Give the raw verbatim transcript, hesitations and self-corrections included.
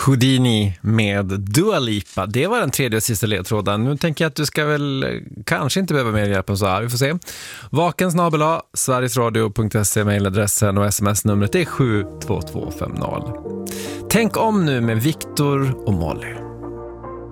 Houdini med Dua Lipa. Det var den tredje och sista ledtråden. Nu tänker jag att du ska väl kanske inte behöva mer hjälp än så här. Vi får se. Vaken snabel a sverigesradio punkt se mailadressen och sms-numret är sju två två fem noll. Tänk om nu med Viktor och Molly.